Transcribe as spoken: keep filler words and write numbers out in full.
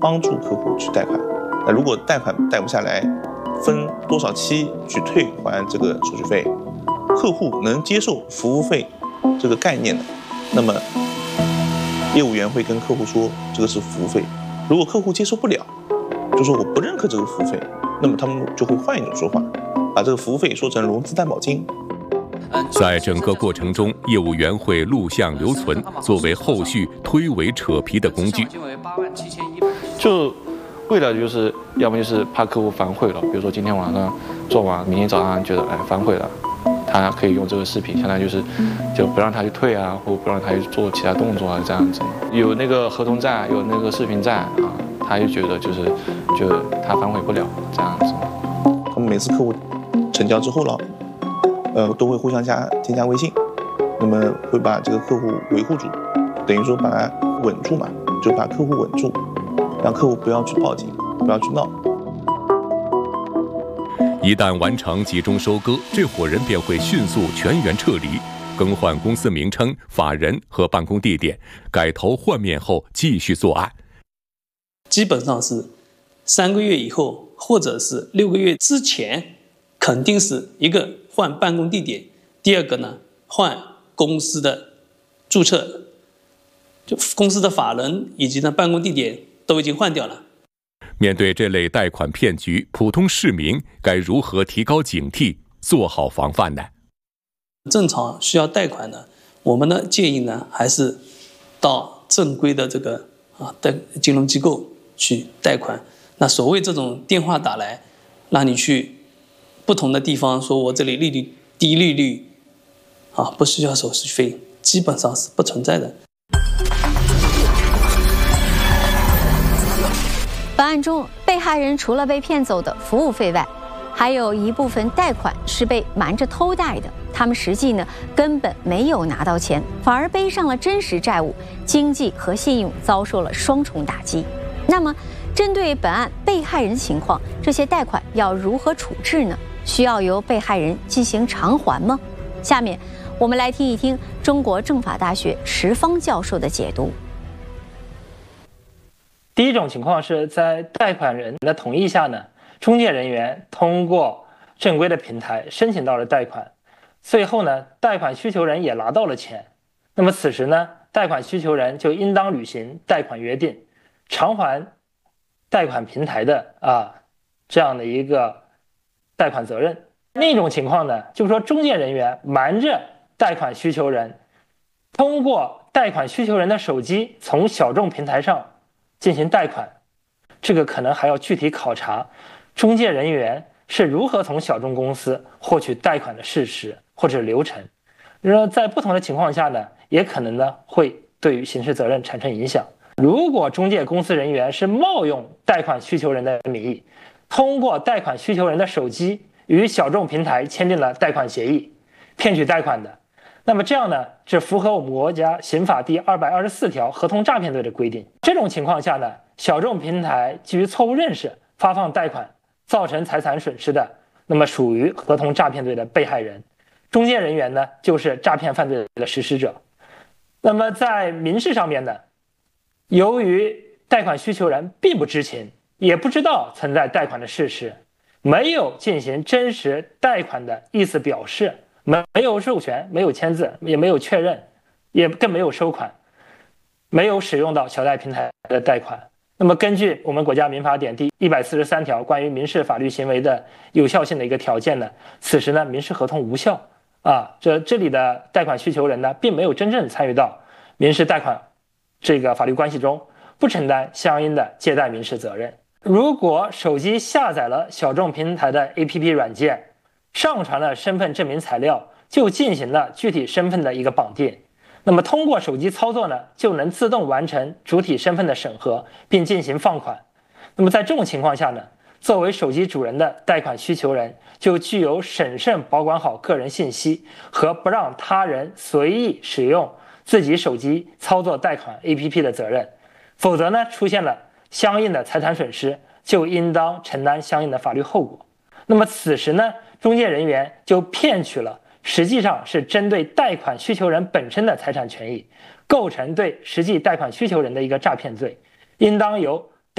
帮助客户去贷款。那如果贷款贷不下来，分多少期去退还这个手续费，客户能接受服务费这个概念的，那么业务员会跟客户说这个是服务费。如果客户接受不了，就说我不认可这个服务费，那么他们就会换一种说法，把这个服务费说成融资担保金。 在整个过程中，业务员会录像留存，作为后续推诿扯皮的工具。 就为了就是要么就是怕客户反悔了，比如说今天晚上做完，明天早上觉得哎反悔了，他可以用这个视频，相当于就是就不让他去退啊，或不让他去做其他动作啊，这样子。有那个合同在，有那个视频在啊，他就觉得就是就他反悔不了这样子。 他们每次客户成交之后了，呃，都会互相加添加微信，那么会把这个客户维护住，等于说把他稳住嘛，就把客户稳住，让客户不要去报警，不要去闹。 一旦完成集中收割，这伙人便会迅速全员撤离，更换公司名称、法人和办公地点，改头换面后继续作案。 基本上是三个月以后，或者是六个月之前，肯定是一个换办公地点，第二个呢换公司的注册，就公司的法人以及呢办公地点都已经换掉了。 面对这类贷款骗局，普通市民该如何提高警惕，做好防范呢？ 正常需要贷款的，我们呢建议呢还是到正规的这个啊贷金融机构去贷款。那所谓这种电话打来，让你去不同的地方说我这里利率低利率啊不需要手续费，基本上是不存在的。 本案中，被害人除了被骗走的服务费外，还有一部分贷款是被瞒着偷贷的。他们实际呢根本没有拿到钱，反而背上了真实债务，经济和信用遭受了双重打击。那么，针对本案被害人情况，这些贷款要如何处置呢？需要由被害人进行偿还吗？下面我们来听一听中国政法大学石方教授的解读。 第一种情况是在贷款人的同意下呢，中介人员通过正规的平台申请到了贷款，最后呢，贷款需求人也拿到了钱。那么此时呢，贷款需求人就应当履行贷款约定，偿还贷款平台的啊这样的一个贷款责任。另一种情况呢，就是说中介人员瞒着贷款需求人，通过贷款需求人的手机从小众平台上进行贷款，这个可能还要具体考察中介人员是如何从小众公司获取贷款的事实或者流程。然后在不同的情况下呢，也可能呢会对于刑事责任产生影响。如果中介公司人员是冒用贷款需求人的名义，通过贷款需求人的手机与小众平台签订了贷款协议，骗取贷款的，那么这样呢，是符合我们国家刑法第二百二十四条合同诈骗罪的规定。这种情况下呢，小众平台基于错误认识发放贷款，造成财产损失的，那么属于合同诈骗罪的被害人。中介人员呢，就是诈骗犯罪的实施者。那么在民事上面呢，由于贷款需求人并不知情，也不知道存在贷款的事实，没有进行真实贷款的意思表示，没有授权，没有签字，也没有确认，也更没有收款，没有使用到小贷平台的贷款。那么根据我们国家民法典第一百四十三条关于民事法律行为的有效性的一个条件呢，此时呢民事合同无效啊，这这里的贷款需求人呢并没有真正参与到民事贷款这个法律关系中，不承担相应的借贷民事责任。如果手机下载了小众平台的 A P P 软件，上传了身份证明材料，就进行了具体身份的一个绑定，那么通过手机操作呢，就能自动完成主体身份的审核，并进行放款。那么在这种情况下呢，作为手机主人的贷款需求人就具有审慎保管好个人信息和不让他人随意使用自己手机操作贷款 A P P 的责任，否则呢，出现了相应的财产损失，就应当承担相应的法律后果。那么此时呢，中介人员就骗取了实际上是针对贷款需求人本身的财产权益，构成对实际贷款需求人的一个诈骗罪，应当由